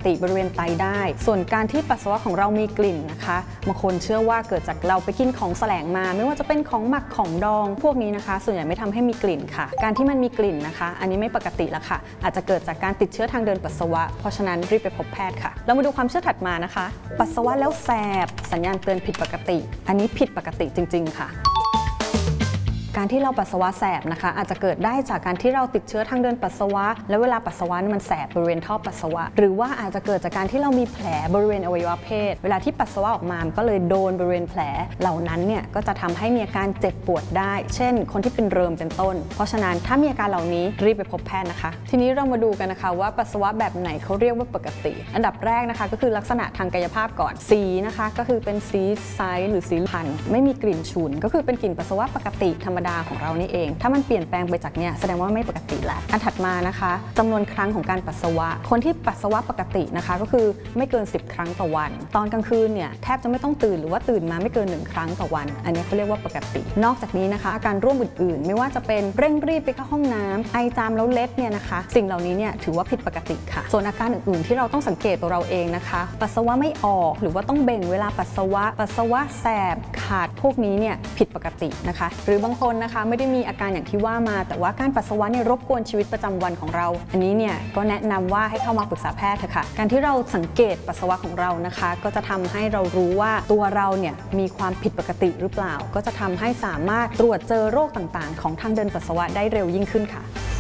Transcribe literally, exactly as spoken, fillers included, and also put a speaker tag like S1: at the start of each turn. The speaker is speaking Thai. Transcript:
S1: ติบริเวณไตได้ส่วนการที่ปัสสาวะของเรามีกลิ่นนะคะบางคนเชื่อว่าเกิดจากเราไปกินของแสลงมาไม่ว่าจะเป็นของหมักของดองพวกนี้นะคะส่วนใหญ่ไม่ทำให้มีกลิ่นค่ะการที่มันมีกลิ่นนะคะอันนี้ไม่ปกติแล้วค่ะอาจจะเกิดจากการติดเชื้อทางเดินปัสสาวะเพราะฉะนั้นรีบไปพบแพทย์ค่ะเรามาดูความเชื่อถัดมานะคะปัสสาวะแล้วแสบสัญญาณเตือนผิดปกติอันนี้ผิดปกติจริงๆค่ะการที่เราปัสสาวะแสบนะคะอาจจะเกิดได้จากการที่เราติดเชื้อทางเดินปัสสาวะแล้วเวลาปัสสาวะมันแสบบริเวณท่อปัสสาวะหรือว่าอาจจะเกิดจากการที่เรามีแผลบริเวณอวัยวะเพศเวลาที่ปัสสาวะออกมาก็เลยโดนบริเวณแผลเหล่านั้นเนี่ยก็จะทำให้มีอาการเจ็บปวดได้เช่นคนที่เป็นเริมเป็นต้นเพราะฉะนั้นถ้ามีอาการเหล่านี้รีบไปพบแพทย์นะคะทีนี้เรามาดูกันนะคะว่าปัสสาวะแบบไหนเขาเรียกว่าปกติอันดับแรกนะคะก็คือลักษณะทางกายภาพก่อนสีนะคะก็คือเป็นสีใสหรือสีพันธุ์ไม่มีกลิ่นฉุนก็คือเป็นกลิ่นปัสสาวะปกติธรรมดาของเรานี่เองถ้ามันเปลี่ยนแปลงไปจากเนี้ยแสดงว่าไม่ปกติแล้วอันถัดมานะคะจำนวนครั้งของการปัสสาวะคนที่ปัสสาวะปกตินะคะก็คือไม่เกินสิบครั้งต่อวันตอนกลางคืนเนี่ยแทบจะไม่ต้องตื่นหรือว่าตื่นมาไม่เกินหนึ่งครั้งต่อวันอันนี้เขาเรียกว่าปกตินอกจากนี้นะคะอาการร่วมอื่นๆไม่ว่าจะเป็นเร่งรีบไปเข้าห้องน้ำไอจามแล้วเล็ดเนี่ยนะคะสิ่งเหล่านี้เนี่ยถือว่าผิดปกติค่ะส่วนอาการอื่นๆที่เราต้องสังเกตตัวเราเองนะคะปัสสาวะไม่ออกหรือว่าต้องเบ่งเวลาปัสสาวะปัสสาวะแสบขาดพวกนี้เนี่ยผิดปกตินะคะหรือบางคนนะคะไม่ได้มีอาการอย่างที่ว่ามาแต่ว่าการปัสสาวะเนี่ยรบกวนชีวิตประจำวันของเราอันนี้เนี่ยก็แนะนำว่าให้เข้ามาปรึกษาแพทย์เถอะค่ะการที่เราสังเกตปัสสาวะของเรานะคะก็จะทำให้เรารู้ว่าตัวเราเนี่ยมีความผิดปกติหรือเปล่าก็จะทำให้สามารถตรวจเจอโรคต่างๆของทางเดินปัสสาวะได้เร็วยิ่งขึ้นค่ะ